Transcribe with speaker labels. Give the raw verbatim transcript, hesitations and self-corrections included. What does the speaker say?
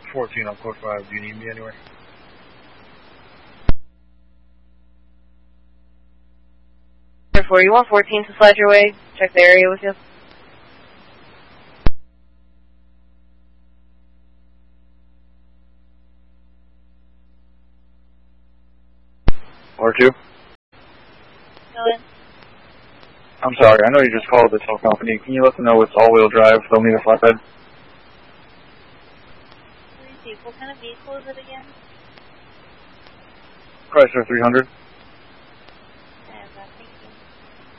Speaker 1: fourteen on code five, do you need me anywhere?
Speaker 2: Therefore, you want fourteen to slide your way? Check the area with you.
Speaker 1: R two?
Speaker 2: Go in.
Speaker 1: I'm sorry, I know you just called the tow company. Can you let them know it's all-wheel drive, they'll need a flatbed?
Speaker 2: What kind of vehicle is it again?
Speaker 1: Chrysler three hundred.